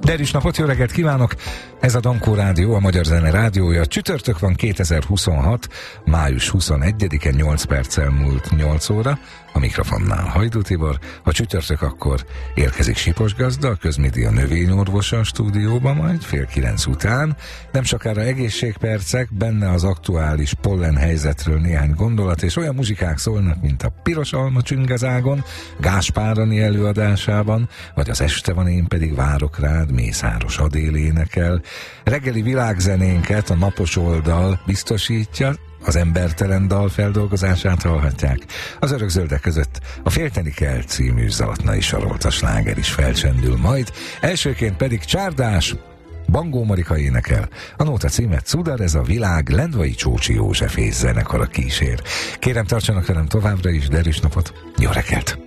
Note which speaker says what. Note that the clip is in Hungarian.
Speaker 1: Derűs napot, jó reggelt kívánok! Ez a Dankó Rádió, a Magyar Zene rádiója. Csütörtök van, 2026. május 21-e, 8 perccel múlt 8 óra. A mikrofonnál Hajdú Tibor. Ha csütörtök, akkor érkezik Sipos Gazda, a Közmédia növényorvosa a stúdióba, majd 8:30 után. Nem sokára egészségpercek, benne az aktuális pollen helyzetről néhány gondolat, és olyan muzsikák szólnak, mint a Piros Alma Csüngezágon, Gáspárani előadásában, vagy az Este van, én pedig várok rád, Mészáros Adél énekel. Reggeli világzenénket a Napos Oldal biztosítja, az Embertelen dal feldolgozását hallhatják. Az Örökzöldek között a Félteni kell című Zalatnai Sarolta sláger is felcsendül majd. Elsőként pedig Csárdás, Bangó Marika énekel. A nóta címet Cudar, ez a világ, Lendvai Csócsi József és zenekara kísér. Kérem, tartsanak velem továbbra is, derűs napot, jó reggelt!